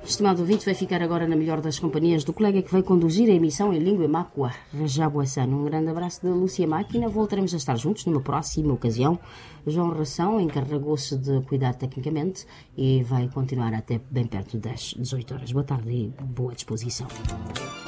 Estimado ouvinte, vai ficar agora na melhor das companhias do colega que vai conduzir a emissão em língua mácua, Rajab Hassan. Um grande abraço da Lúcia Máquina. Voltaremos a estar juntos numa próxima ocasião. João Ração encarregou-se de cuidar tecnicamente e vai continuar até bem perto das 18 horas. Boa tarde e boa disposição.